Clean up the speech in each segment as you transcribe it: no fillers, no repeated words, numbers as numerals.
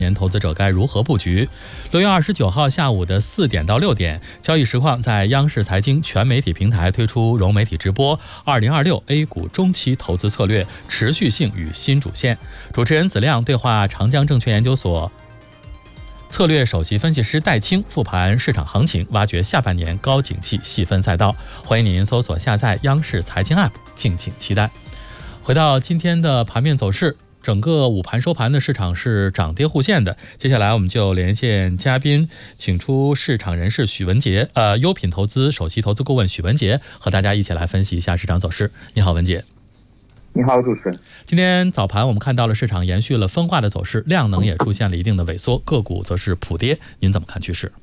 年投资者该如何布局？6月29号下午的4点到6点，交易实况在央视财经全媒体平台推出融媒体直播2026 A 股中期投资策略持续性与新主线。主持人子亮对话长江证券研究所策略首席分析师戴青，复盘市场行情，挖掘下半年高景气细分赛道。欢迎您搜索下载央视财经 App， 敬请期待。回到今天的盘面走势。整个午盘收盘的市场是涨跌互现的。接下来我们就连线嘉宾，请出市场人士许文杰，优品投资首席投资顾问许文杰，和大家一起来分析一下市场走势。你好，文杰。 你好，主持人。 今天早盘我们看到了市场延续了分化的走势，量能也出现了一定的萎缩，个股则是普跌。您怎么看趋势？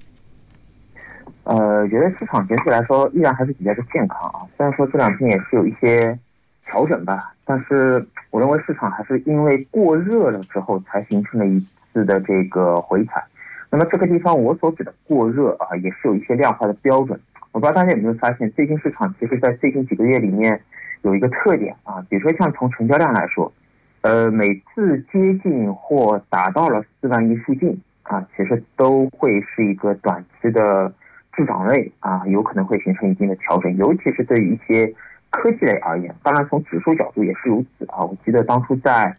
觉得市场整体来说依然还是比较的健康啊，虽然说这两天也是有一些调整吧，但是我认为市场还是因为过热了之后才形成了一次的这个回踩。那么这个地方我所指的过热啊，也是有一些量化的标准。我不知道大家有没有发现，最近市场其实在最近几个月里面有一个特点啊，比如说像从成交量来说，每次接近或达到了4万亿附近啊，其实都会是一个短期的滞涨类啊，有可能会形成一定的调整，尤其是对于一些科技类而言，当然从指数角度也是如此啊。我记得当初在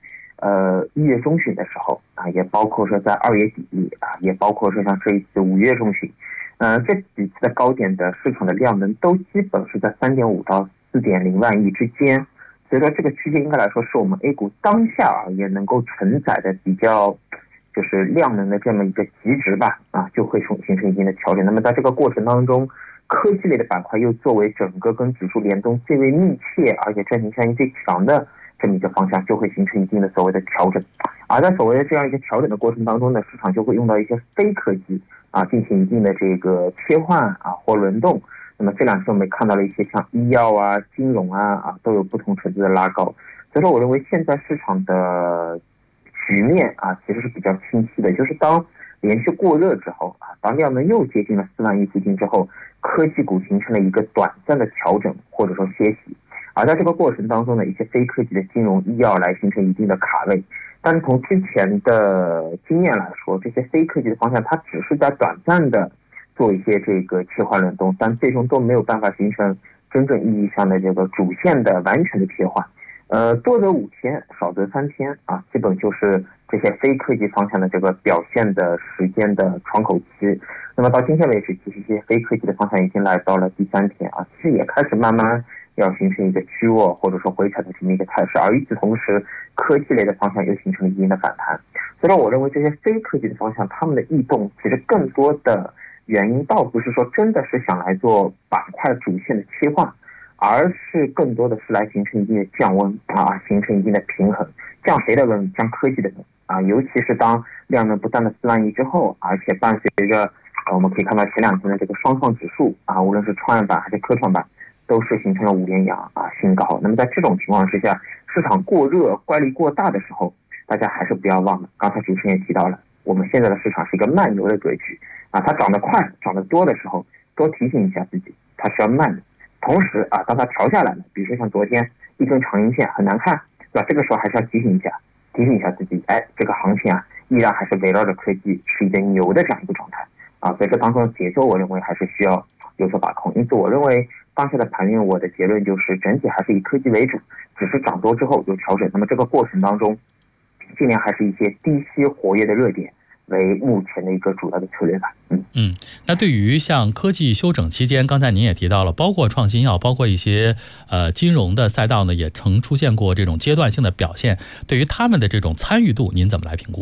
1月中旬的时候啊，也包括说在2月底啊，也包括说像这一次5月中旬，这几次的高点的市场的量能都基本是在3.5到4.0万亿之间，所以说这个区间应该来说是我们 A 股当下而言能够承载的比较就是量能的这么一个极值吧啊，就会形成一定的调整。那么在这个过程当中，科技类的板块又作为整个跟指数联动最为密切，而且赚钱效应最强的这么一个方向，就会形成一定的所谓的调整。而在所谓的这样一个调整的过程当中呢，市场就会用到一些非科技啊，进行一定的这个切换啊或轮动。那么这两天我们也看到了一些像医药啊、金融啊都有不同程度的拉高。所以说我认为现在市场的局面啊其实是比较清晰的，就是当连续过热之后啊，当量能又接近了4万亿附近之后，科技股形成了一个短暂的调整或者说歇息，而在这个过程当中呢，一些非科技的金融医药来形成一定的卡位。但是从之前的经验来说，这些非科技的方向它只是在短暂的做一些这个切换轮动，但最终都没有办法形成真正意义上的这个主线的完全的切换。多则5天，少则3天啊，基本就是这些非科技方向的这个表现的时间的窗口期。那么到今天为止，其实这些非科技的方向已经来到了第3天啊，其实也开始慢慢要形成一个趋弱或者说回踩的这么一个态势。而与此同时，科技类的方向又形成了一定的反弹。所以说我认为这些非科技的方向，他们的异动其实更多的原因倒不是说真的是想来做板块主线的切换，而是更多的是来形成一定的降温啊，形成一定的平衡。降谁的温？降科技的温啊！尤其是当量能不断的4万亿之后，而且伴随着我们可以看到前2天的这个双创指数啊，无论是创业板还是科创板，都是形成了5连阳啊新高。那么在这种情况之下，市场过热、乖离过大的时候，大家还是不要忘了，刚才主持人也提到了，我们现在的市场是一个慢牛的格局啊，它涨得快、涨得多的时候，多提醒一下自己，它是要慢的。同时啊，当它调下来了，比如说像昨天一根长阴线很难看，对吧？这个时候还是要提醒一下自己，这个行情啊，依然还是围绕着科技是一个牛的这样一个状态啊。所以这当中的节奏，我认为还是需要有所把控。因此，我认为当下的盘面，我的结论就是整体还是以科技为主，只是涨多之后有调整。那么这个过程当中，尽量还是一些低吸活跃的热点为目前的一个主要的策略吧。 那对于像科技休整期间，刚才您也提到了，包括创新药，包括一些金融的赛道呢，也曾出现过这种阶段性的表现。对于他们的这种参与度，您怎么来评估？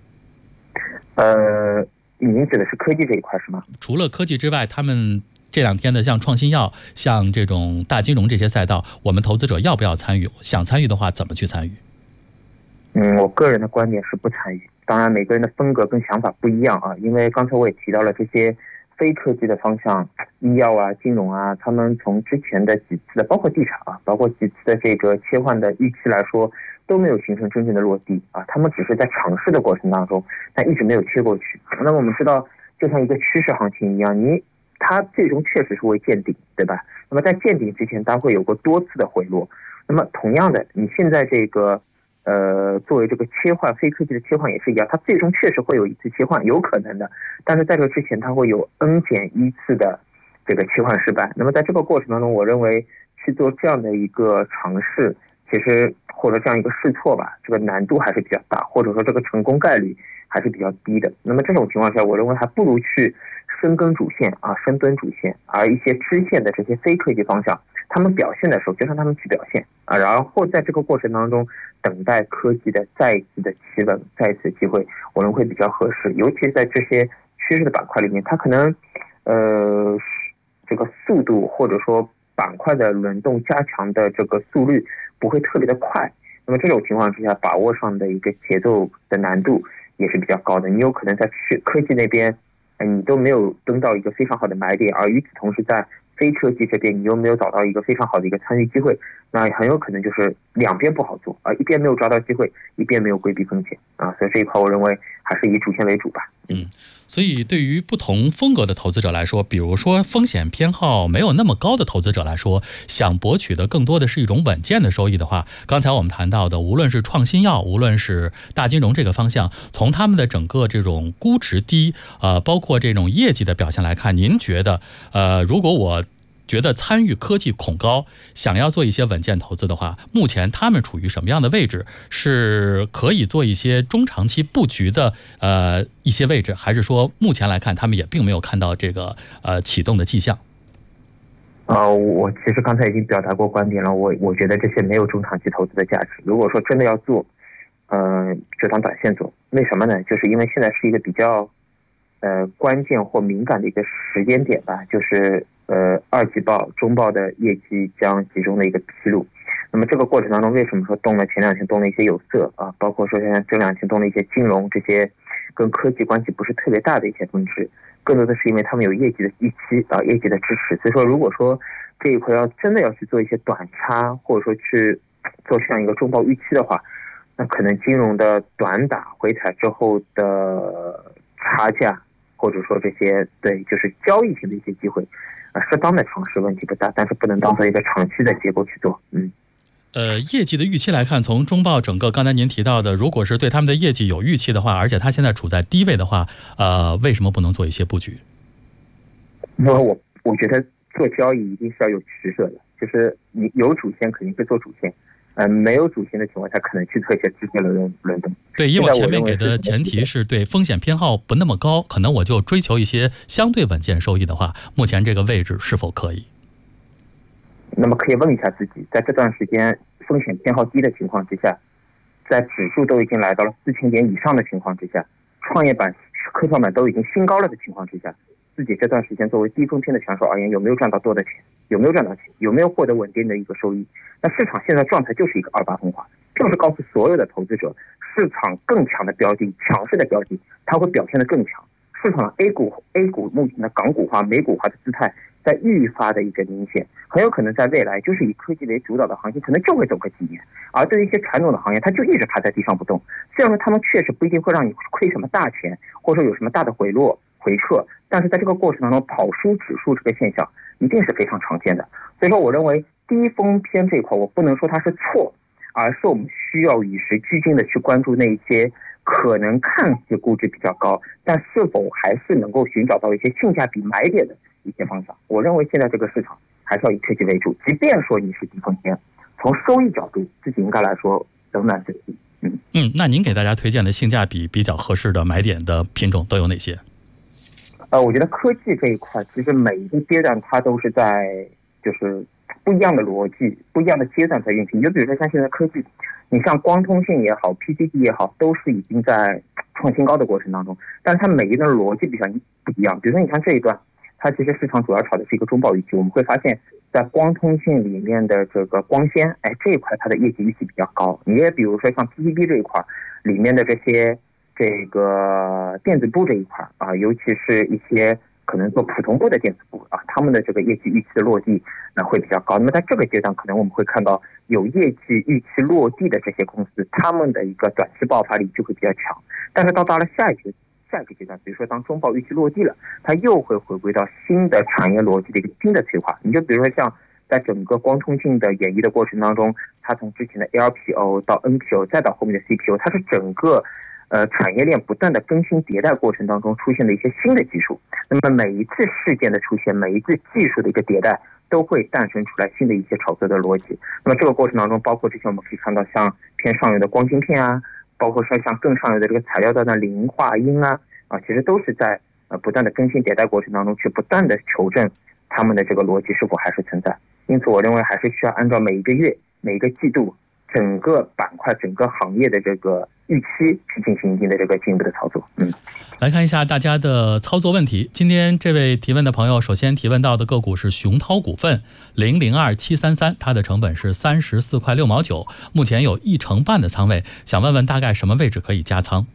您指的是科技这一块是吗？ 除了科技之外，他们这两天的像创新药、像这种大金融这些赛道，我们投资者要不要参与？想参与的话，怎么去参与？ 我个人的观点是不参与。当然每个人的风格跟想法不一样啊，因为刚才我也提到了这些非科技的方向，医药啊、金融啊，他们从之前的几次的包括地产啊，包括几次的这个切换的预期来说，都没有形成真正的落地啊，他们只是在尝试的过程当中，但一直没有切过去。那么我们知道，就像一个趋势行情一样，它最终确实是会见顶，对吧？那么在见顶之前，它会有过多次的回落。那么同样的，你现在这个作为这个切换非科技的切换也是一样，它最终确实会有一次切换，有可能的，但是在这之前它会有 N-1次的这个切换失败。那么在这个过程当中，我认为去做这样的一个尝试，其实或者这样一个试错吧，这个难度还是比较大，或者说这个成功概率还是比较低的。那么这种情况下，我认为还不如去深耕主线啊，深蹲主线，而一些支线的这些非科技方向，他们表现的时候就让他们去表现啊，然后在这个过程当中等待科技的再一次的企稳，再一次的机会，我认为会比较合适。尤其是在这些趋势的板块里面，它可能这个速度或者说板块的轮动加强的这个速率不会特别的快。那么这种情况之下，把握上的一个节奏的难度也是比较高的。你有可能在科技那边，你都没有登到一个非常好的买点，而与此同时在非科技这边你又没有找到一个非常好的一个参与机会，那很有可能就是两边不好做啊，一边没有抓到机会，一边没有规避风险啊，所以这一块我认为还是以主线为主吧。 所以对于不同风格的投资者来说，比如说风险偏好没有那么高的投资者来说，想博取的更多的是一种稳健的收益的话，刚才我们谈到的无论是创新药，无论是大金融这个方向，从他们的整个这种估值低包括这种业绩的表现来看，您觉得如果我觉得参与科技恐高，想要做一些稳健投资的话，目前他们处于什么样的位置？是可以做一些中长期布局的一些位置，还是说目前来看他们也并没有看到这个启动的迹象？ 我其实刚才已经表达过观点了，我觉得这些没有中长期投资的价值。如果说真的要做，就当短线做。为什么呢？就是因为现在是一个比较关键或敏感的一个时间点吧，就是二季报、中报的业绩将集中的一个披露。那么这个过程当中，为什么说动了前两天动了一些有色啊，包括说现在这两天动了一些金融这些跟科技关系不是特别大的一些分支，更多的是因为他们有业绩的预期啊，业绩的支持。所以说，如果说这一块真的要去做一些短差，或者说去做这样一个中报预期的话，那可能金融的短打回踩之后的差价，或者说这些就是交易型的一些机会，适当的尝试问题不大，但是不能当做一个长期的结构去做。 业绩的预期来看，从中报整个刚才您提到的，如果是对他们的业绩有预期的话，而且它现在处在低位的话，为什么不能做一些布局？ 因为我觉得做交易一定是要有取舍的，就是你有主线肯定是做主线，没有主线的情况下，可能去做一些支线轮动。 对，因为我前面给的前提是对风险偏好不那么高，可能我就追求一些相对稳健收益的话，目前这个位置是否可以？ 那么可以问一下自己，在这段时间风险偏好低的情况之下，在指数都已经来到了4000点以上的情况之下，创业板、科创板都已经新高了的情况之下，自己这段时间作为低风险的选手而言，有没有赚到多的钱？有没有赚到钱？有没有获得稳定的一个收益？那市场现在状态就是一个二八分化，就是告诉所有的投资者，市场更强的标的、强势的标的，它会表现得更强。市场 A 股目前的港股化、美股化的姿态在愈发的一个明显，很有可能在未来就是以科技为主导的行业可能就会走个几年，而对于一些传统的行业，它就一直趴在地上不动。虽然说他们确实不一定会让你亏什么大钱，或者说有什么大的回撤，但是在这个过程当中跑输指数这个现象一定是非常常见的。所以说我认为低风偏这一块我不能说它是错，而是我们需要与时俱进的去关注那一些可能看似估值比较高，但是否还是能够寻找到一些性价比买点的一些方向。我认为现在这个市场还是要以科技为主，即便说你是低风险，从收益角度自己应该来说仍然是低。 那您给大家推荐的性价比比较合适的买点的品种都有哪些？ 我觉得科技这一块其实每一个阶段它都是在就是不一样的逻辑、不一样的阶段在运行。就比如说像现在科技，你像光通信也好、PCB 也好，都是已经在创新高的过程当中，但是它每一段逻辑比较不一样。比如说你看这一段，它其实市场主要炒的是一个中报预期，我们会发现在光通信里面的这个光纤，这一块它的业绩预期比较高。你也比如说像 PCB 这一块里面的这些这个电子部这一块啊，尤其是一些可能做普通部的电子部啊，他们的这个业绩预期的落地会比较高。那么在这个阶段，可能我们会看到有业绩预期落地的这些公司，他们的一个短期爆发力就会比较强。但是到达了下一个阶段，比如说当中报预期落地了，它又会回归到新的产业逻辑的一个新的催化。你就比如说像在整个光通信的演绎的过程当中，它从之前的 LPO 到 NPO 再到后面的 CPO， 它是整个产业链不断的更新迭代过程当中出现的一些新的技术。那么每一次事件的出现，每一次技术的一个迭代，都会诞生出来新的一些炒作的逻辑。那么这个过程当中，包括之前我们可以看到像偏上游的光晶片啊，包括像更上游的这个材料端的磷化铟啊，其实都是在不断的更新迭代过程当中去不断的求证他们的这个逻辑是否还是存在。因此我认为还是需要按照每一个月每一个季度整个板块整个行业的这个预期去进行一定的这个进一步的操作。 来看一下大家的操作问题。今天这位提问的朋友首先提问到的个股是熊涛股份002733，它的成本是34块6毛9，目前有1成半的仓位，想问问大概什么位置可以加仓？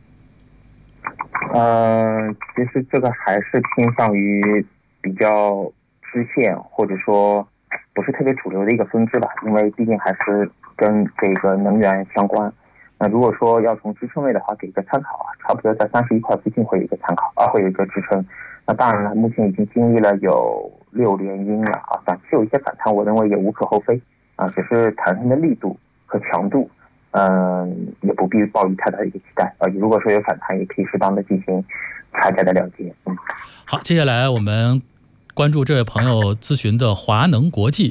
其实这个还是偏向于比较支线或者说不是特别主流的一个分支吧，因为毕竟还是跟这个能源相关。那如果说要从支撑位的话，给一个参考差不多在31块附近会有一个参考会有一个支撑。那当然了，目前已经经历了有6连阴了短期有一些反弹，我认为也无可厚非只是弹升的力度和强度也不必抱以太大的一个期待如果说有反弹，也可以适当的进行差价的了结。 好，接下来我们关注这位朋友咨询的华能国际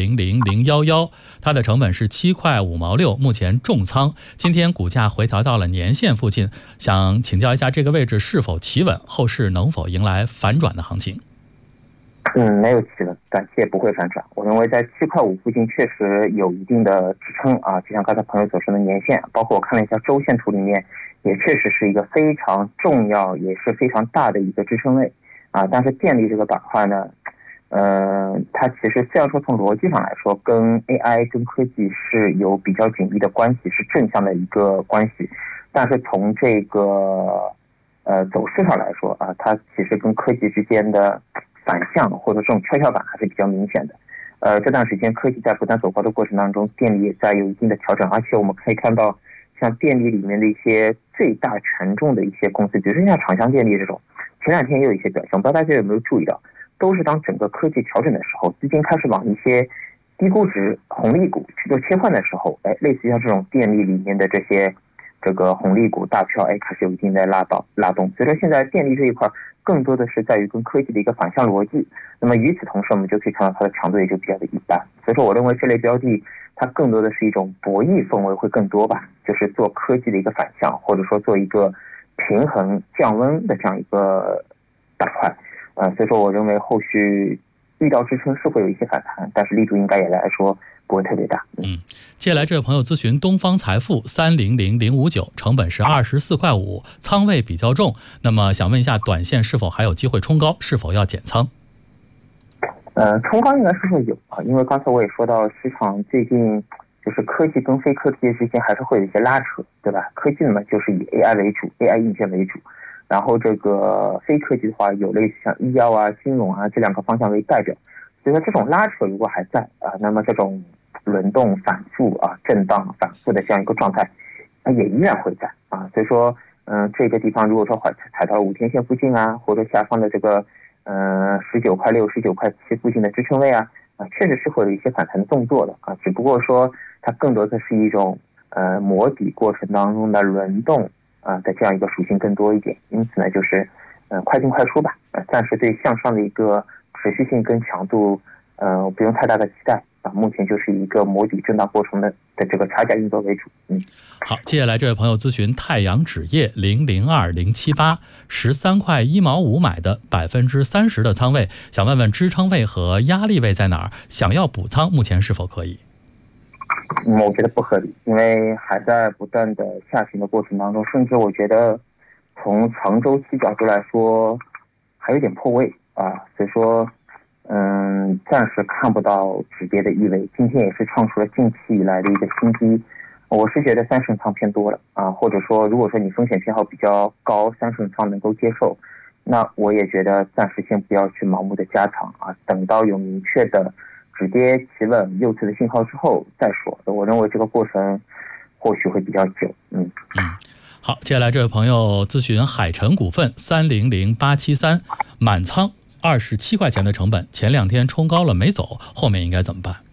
600011，它的成本是7块5毛6，目前重仓，今天股价回调到了年线附近，想请教一下这个位置是否企稳，后市能否迎来反转的行情？ 没有企稳，短期也不会反转。我认为在7块5附近确实有一定的支撑就像刚才朋友所说的年线，包括我看了一下周线图里面，也确实是一个非常重要也是非常大的一个支撑位但是电力这个板块呢，它其实虽然说从逻辑上来说跟 AI 跟科技是有比较紧密的关系，是正向的一个关系，但是从这个走势上来说它其实跟科技之间的反向或者这种跷跷板还是比较明显的。这段时间科技在不断走高的过程当中，电力也在有一定的调整，而且我们可以看到像电力里面的一些最大权重的一些公司，比如说像长江电力这种，前2天也有一些表现，我不知道大家有没有注意到，都是当整个科技调整的时候，资金开始往一些低估值红利股去做切换的时候，类似于像这种电力里面的这个红利股大票开始有一定的拉动。所以说现在电力这一块更多的是在于跟科技的一个反向逻辑，那么与此同时我们就可以看到它的强度也就比较的一般。所以说我认为这类标的它更多的是一种博弈氛围会更多吧，就是做科技的一个反向，或者说做一个平衡降温的这样一个板块。所以说我认为后续遇到支撑是会有一些反弹，但是力度应该也来说不会特别大。 接下来这位朋友咨询东方财富300059，成本是24块5，仓位比较重，那么想问一下短线是否还有机会冲高，是否要减仓？ 冲高应该是会有因为刚才我也说到市场最近就是科技跟非科技之间还是会有一些拉扯，对吧？科技呢就是以 AI 为主 ，AI 硬件为主，然后这个非科技的话有类似像医药金融这2个方向为代表。所以说这种拉扯如果还在那么这种轮动反复震荡反复的这样一个状态也依然会在所以说这个地方如果说踩到了5天线附近或者下方的这个19块6、19块7附近的支撑位确实是会有一些反弹的动作的只不过说它更多的是一种磨底过程当中的轮动的这样一个属性更多一点。因此呢就是快进快出吧，暂时对向上的一个持续性跟强度不用太大的期待目前就是一个磨底震荡过程的这个差价运作为主。 好，接下来这位朋友咨询太阳纸业002078，13块1毛5买的30%的仓位，想问问支撑位和压力位在哪儿？想要补仓，目前是否可以？ 我觉得不合理，因为还在不断的下行的过程当中，甚至我觉得从长周期角度来说还有点破位所以说暂时看不到止跌的意味。今天也是创出了近期以来的一个新低，我是觉得3成仓偏多了或者说如果说你风险偏好比较高，3成仓能够接受，那我也觉得暂时先不要去盲目的加仓等到有明确的止跌企稳右侧的信号之后再说。我认为这个过程或许会比较久。 好，接下来这位朋友咨询海辰股份300873，满仓 27块钱的成本，前2天冲高了没走，后面应该怎么办？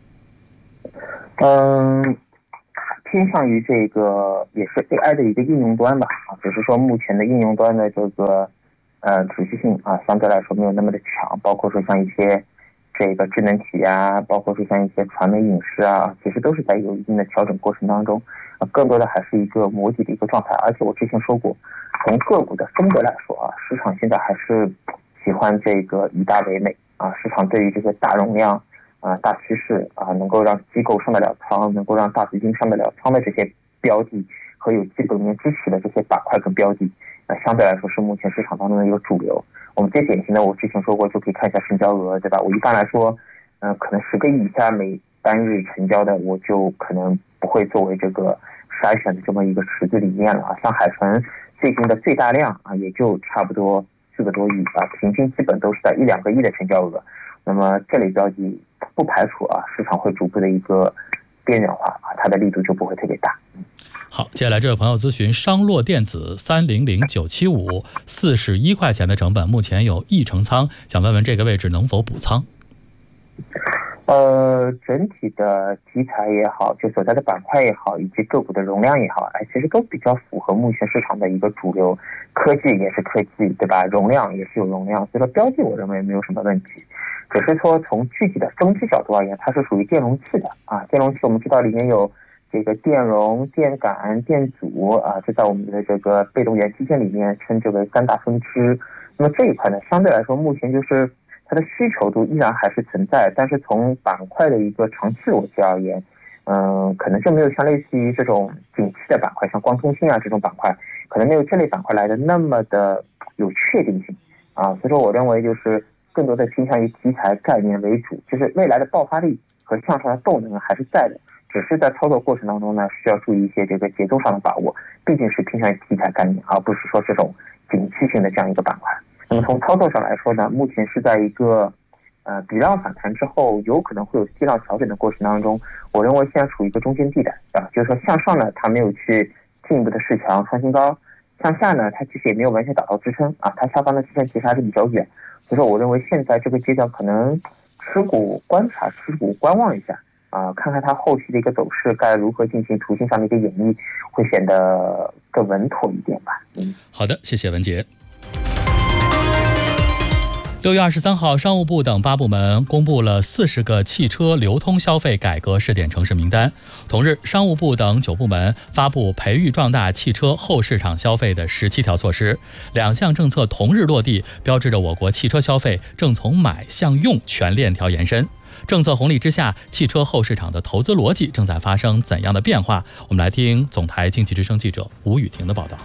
偏向于这个也是 AI 的一个应用端吧，只是说目前的应用端的这个持续性相对来说没有那么的强，包括说像一些这个智能体啊，包括说像一些传媒影视啊，其实都是在有一定的调整过程当中，更多的还是一个模拟的一个状态。而且我之前说过，从个股的风格来说市场现在还是喜欢这个以大为美市场对于这些大容量大趋势能够让机构上得了仓，能够让大资金上得了仓的这些标的和有基本面支持的这些板块跟标的，相对来说是目前市场当中的一个主流。我们最典型的，我之前说过，就可以看一下成交额，对吧？我一般来说，可能10个亿以下每单日成交的，我就可能不会作为这个筛选的这么一个池子里面了像海豚最近的最大量也就差不多4个多亿平均基本都是在1-2个亿的成交额。那么这类标的不排除市场会逐步的一个边缘化它的力度就不会特别大。 好，接下来这位朋友咨询商洛电子300975 41块钱的成本，目前有1成仓，想问问这个位置能否补仓？ 整体的题材也好，就所在的板块也好，以及个股的容量也好，其实都比较符合目前市场的一个主流。科技也是科技，对吧？容量也是有容量，所以说标的我认为没有什么问题。只是说从具体的分支角度而言，它是属于电容器的电容器我们知道里面有这个电容、电感、电阻这在我们的这个被动元器件里面称之为3大分支。那么这一块呢，相对来说目前就是它的需求度依然还是存在，但是从板块的一个长期逻辑而言，可能就没有像类似于这种景气的板块，像光通信这种板块，可能没有这类板块来的那么的有确定性所以说我认为就是更多的倾向于题材概念为主，就是未来的爆发力和向上的动能还是在的，只是在操作过程当中呢，需要注意一些这个节奏上的把握，毕竟是偏向于题材概念，而不是说这种景气性的这样一个板块。那么从操作上来说呢，目前是在一个比量反弹之后有可能会有低量调整的过程当中，我认为现在处于一个中间地带就是说向上呢它没有去进一步的试强创新高，向下呢它其实也没有完全打到支撑它下方的支撑其实还是比较远，所以说我认为现在这个阶段可能持股观察、持股观望一下看看它后续的一个走势该如何进行图形上的一个演绎，会显得更稳妥一点吧。 好的，谢谢文杰。6月23号，商务部等8部门公布了40个汽车流通消费改革试点城市名单。同日，商务部等9部门发布培育壮大汽车后市场消费的17条措施，2项政策同日落地，标志着我国汽车消费正从买向用全链条延伸。政策红利之下，汽车后市场的投资逻辑正在发生怎样的变化？我们来听总台经济之声记者吴雨婷的报道。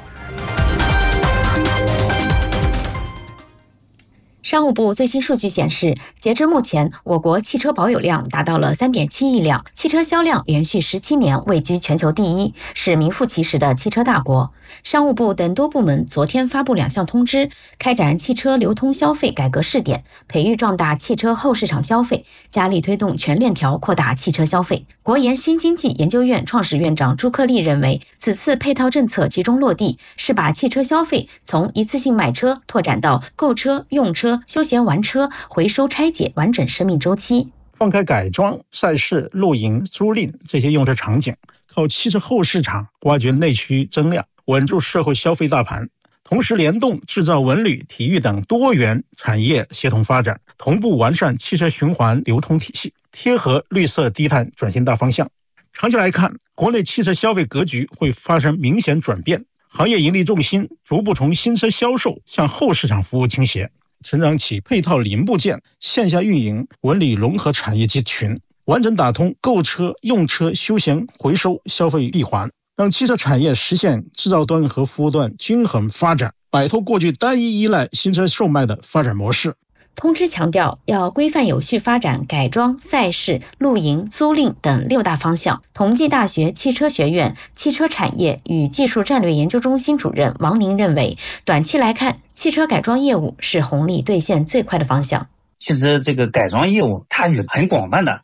商务部最新数据显示，截至目前，我国汽车保有量达到了3.7亿辆，汽车销量连续17年位居全球第一，是名副其实的汽车大国。商务部等多部门昨天发布2项通知，开展汽车流通消费改革试点，培育壮大汽车后市场消费，加力推动全链条扩大汽车消费。国研新经济研究院创始院长朱克利认为，此次配套政策集中落地，是把汽车消费从一次性买车拓展到购车、用车、休闲玩车、回收拆解完整生命周期。 放开改装、赛事、露营、租赁这些用车场景，靠汽车后市场挖掘内需增量，稳住社会消费大盘，同时联动制造、文旅、体育等多元产业协同发展，同步完善汽车循环流通体系，贴合绿色低碳转型大方向。长期来看，国内汽车消费格局会发生明显转变，行业盈利重心逐步从新车销售向后市场服务倾斜，成长起配套零部件、线下运营、文旅融合产业集群，完整打通购车、用车、休闲、回收消费闭环，让汽车产业实现制造端和服务端均衡发展，摆脱过去单一依赖新车售卖的发展模式。 通知强调，要规范有序发展改装、赛事、露营、租赁等6大方向。同济大学汽车学院汽车产业与技术战略研究中心主任王宁认为，短期来看，汽车改装业务是红利兑现最快的方向。 其实这个改装业务它是很广泛的，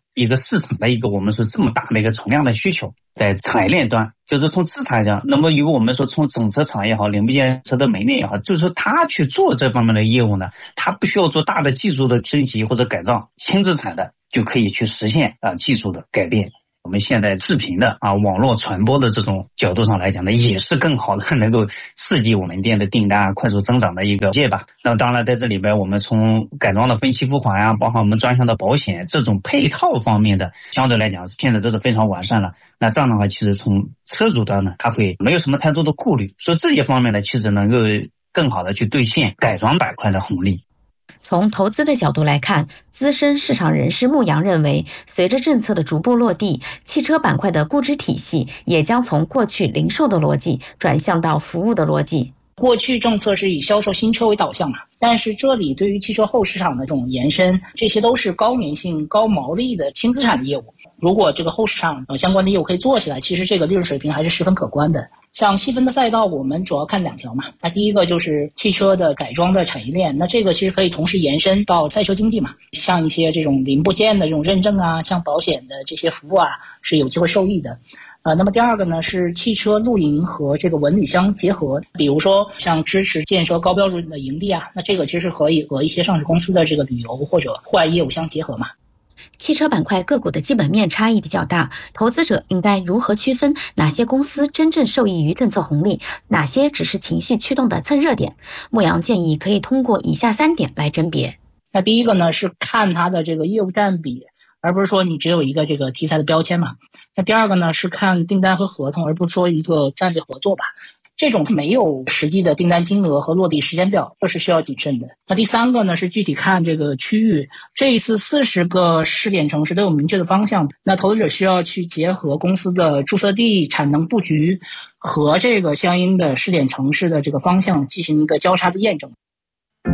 一个市场的一个我们说这么大的一个存量的需求，在产业链端，就是从资产上，那么如果我们说从整车厂也好，零部件车的门店也好，就是说他去做这方面的业务呢，他不需要做大的技术的升级或者改造，轻资产的就可以去实现技术的改变。我们现在视频的网络传播的这种角度上来讲呢，也是更好的能够刺激我们店的订单快速增长的一个界吧。那当然在这里边，我们从改装的分期付款呀，包括我们专项的保险这种配套方面的，相对来讲现在都是非常完善了。那这样的话，其实从车主端呢，他会没有什么太多的顾虑，所以这些方面呢，其实能够更好的去兑现改装板块的红利。 从投资的角度来看，资深市场人士牧羊认为，随着政策的逐步落地，汽车板块的估值体系也将从过去零售的逻辑转向到服务的逻辑。 过去政策是以销售新车为导向嘛，但是这里对于汽车后市场的这种延伸，这些都是高粘性、高毛利的轻资产的业务。如果这个后市场相关的业务可以做起来，其实这个利润水平还是十分可观的。像细分的赛道，我们主要看2条嘛。那第一个就是汽车的改装的产业链，那这个其实可以同时延伸到赛车经济嘛，像一些这种零部件的这种认证啊，像保险的这些服务啊，是有机会受益的。那么第二个呢是汽车露营和这个文旅相结合，比如说像支持建设高标准的营地啊，那这个其实可以和一些上市公司的这个旅游或者户外业务相结合嘛。 汽车板块个股的基本面差异比较大，投资者应该如何区分哪些公司真正受益于政策红利，哪些只是情绪驱动的蹭热点？牧羊建议可以通过以下3点来甄别。 那第一个呢是看它的这个业务占比，而不是说你只有一个这个题材的标签嘛。那第二个呢是看订单和合同，而不是说一个战略合作吧。这种没有实际的订单金额和落地时间表，这是需要谨慎的。那第三个呢是具体看这个区域，这一次40个试点城市都有明确的方向，那投资者需要去结合公司的注册地、产能布局和这个相应的试点城市的这个方向进行一个交叉的验证。